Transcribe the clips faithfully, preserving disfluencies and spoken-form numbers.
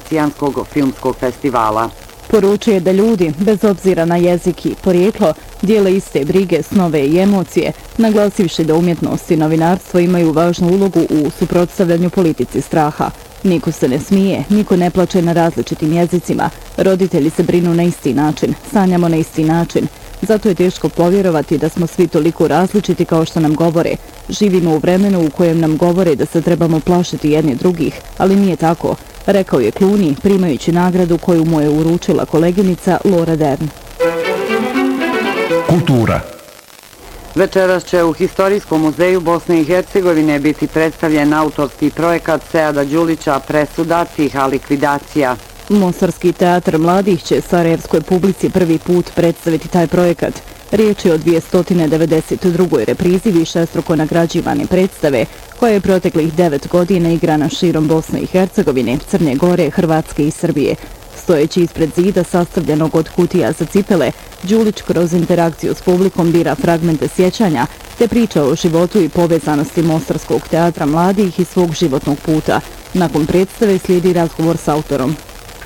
Venecijanskog filmskog festivala. Poručuje da ljudi, bez obzira na jezik i porijeklo, dijele iste brige, snove i emocije, naglasivši da umjetnost i novinarstvo imaju važnu ulogu u suprotstavljanju politici straha. Niko se ne smije, niko ne plače na različitim jezicima, roditelji se brinu na isti način, sanjamo na isti način. Zato je teško povjerovati da smo svi toliko različiti kao što nam govore. Živimo u vremenu u kojem nam govore da se trebamo plašiti jedni drugih, ali nije tako, rekao je Clooney, primajući nagradu koju mu je uručila koleginica Laura Dern. Kultura. Večeras će u Historijskom muzeju Bosne i Hercegovine biti predstavljen autorski projekat Seada Đulića Presuda, tiha likvidacija. Mostarski teatr mladih će sarajevskoj publici prvi put predstaviti taj projekat. Riječ je o dvjesto devedeset drugoj reprizi višestruko nagrađivane predstave, koja je proteklih devet godina igrana širom Bosne i Hercegovine, Crne Gore, Hrvatske i Srbije. Stojeći ispred zida sastavljenog od kutija za cipele, Đulić kroz interakciju s publikom bira fragmente sjećanja te priča o životu i povezanosti Mostarskog teatra mladih i svog životnog puta. Nakon predstave slijedi razgovor s autorom.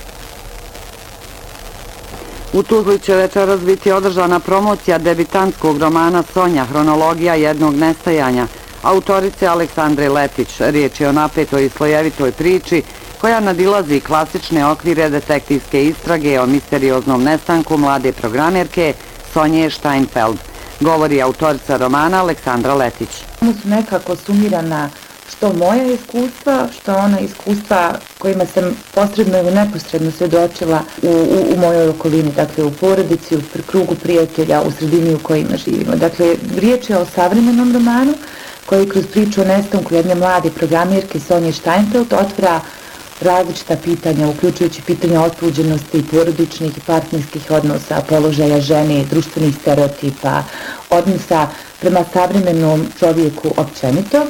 U Tuzli će večeras biti održana promocija debitantskog romana Sonja, hronologija jednog nestajanja, autorice Aleksandre Letić. Riječ je o napetoj i slojevitoj priči koja nadilazi klasične okvire detektivske istrage o misterioznom nestanku mlade programerke Sonje Steinfeld, govori autorica romana Aleksandra Letić. Ovo su nekako sumirana što moja iskustva, što ona iskustva kojima sam posredno ili neposredno svjedočila u, u, u mojoj okolini, dakle u porodici, u krugu prijatelja, u sredini u kojima živimo. Dakle, riječ je o savremenom romanu koji kroz priču o nestanku jedne mlade programerke Sonje Steinfeld otvara različita pitanja, uključujući pitanja otuđenosti, porodičnih i partnerskih odnosa, položaja žene, društvenih stereotipa, odnosa prema savremenom čovjeku općenito.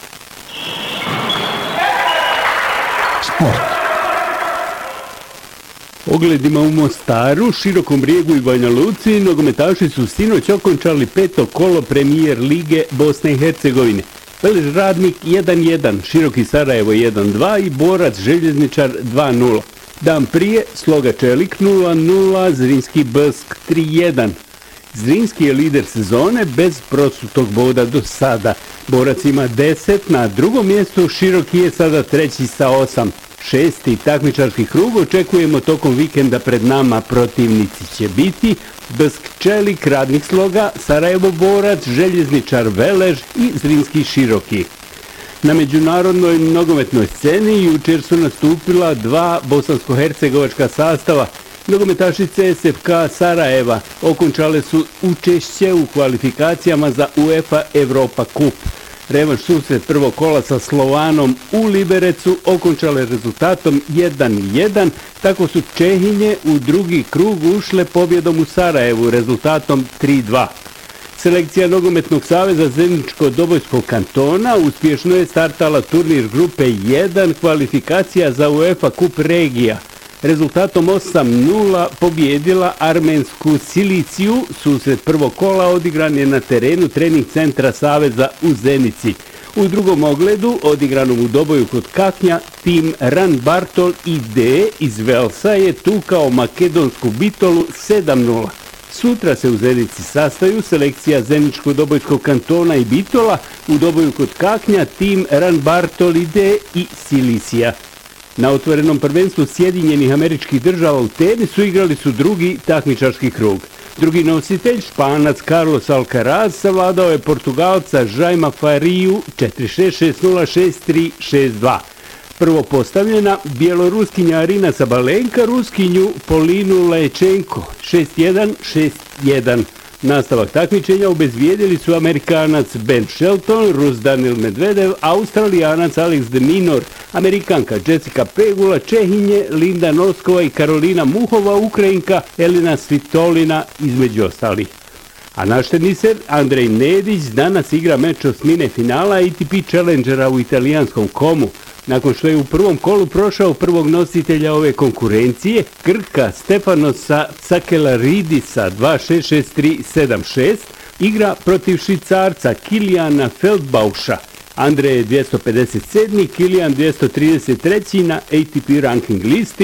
Sport. Ogledima u Mostaru, Širokom Brijegu i Banja Luci, nogometaši su sinoć okončali peto kolo premijer lige Bosne i Hercegovine. Velež Radnik jedan jedan, Široki Sarajevo jedan dva i Borac Željezničar dva nula. Dan prije Sloga Čelik nula nula, Zrinski Brsk tri jedan. Zrinski je lider sezone bez prosutog boda do sada. Borac ima deset, na drugom mjestu Široki je sada treći sa osam. Šesti takmičarski krug očekujemo tokom vikenda pred nama. Protivnici će biti Brsk Čelik, Radnik Sloga, Sarajevo Borac, Željezničar Velež i Zrinski Široki. Na međunarodnoj nogometnoj sceni jučer su nastupila dva bosansko-hercegovačka sastava. Nogometaši C S F K Sarajeva okončale su učešće u kvalifikacijama za UEFA Europa Kup. Revanš susret prvog kola sa Slovanom u Liberecu okončale rezultatom jedan jedan, tako su Čehinje u drugi krug ušle pobjedom u Sarajevu rezultatom tri dva. Selekcija Nogometnog saveza Zeničko-Dobojskog kantona uspješno je startala turnir grupe jedan kvalifikacija za UEFA Kup regija. Rezultatom osam nula pobjedila armensku Siliciju. Susret prvog kola odigran je na terenu trening centra Saveza u Zenici. U drugom ogledu, odigranom u Doboju kod Kaknja, tim Ran Bartol I D iz Velsa je tukao makedonsku Bitolu sedam nula. Sutra se u Zenici sastaju selekcija Zeničko-Dobojskog kantona i Bitola, u Doboju kod Kaknja tim Ran Bartol I D i Silicija. Na otvorenom prvenstvu Sjedinjenih Američkih Država u tenisu igrali su drugi takmičarski krug. Drugi nositelj, Španac Carlos Alcaraz, savladao je Portugalca Jaima Fariju četiri šest, šest nula, šest tri, šest dva. Prvo postavljena Bjeloruskinja Arina Sabalenka Ruskinju Polinu Lečenko šest jedan, šest jedan. Nastavak takmičenja obezvijedili su Amerikanac Ben Shelton, Rus Daniel Medvedev, Australijanac Alex de Minaur, Amerikanka Jessica Pegula, Čehinje Linda Noskova i Karolina Muhova, Ukrajinka Elena Svitolina između ostalih. A naš teniser Andrej Nedić danas igra meč osmine finala A T P Challengera u italijanskom Komu. Nakon što je u prvom kolu prošao prvog nositelja ove konkurencije, Grka Stefanosa Sakelaridisa dva šest, šest tri, sedam šest, igra protiv Švicarca Kilijana Feldbauša. Andrej je dvjesto pedeset sedmi, Kilijan dvjesto trideset treći na A T P ranking listi.